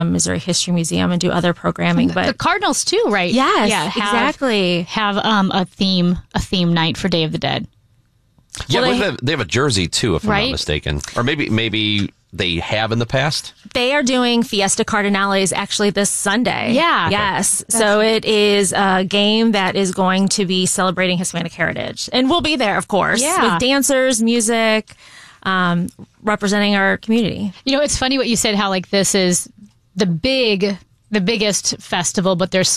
Missouri History Museum and do other programming. But the Cardinals too, right? Yes, exactly. Have a theme night for Day of the Dead. Yeah, well, they have a jersey too, if I'm Right? not mistaken, or maybe they have in the past. They are doing Fiesta Cardinales actually this Sunday. Yeah. Yes. So it is a game that is going to be celebrating Hispanic heritage. And we'll be there, of course, Yeah. with dancers, music, representing our community. You know, it's funny what you said, how like this is the biggest festival, but there's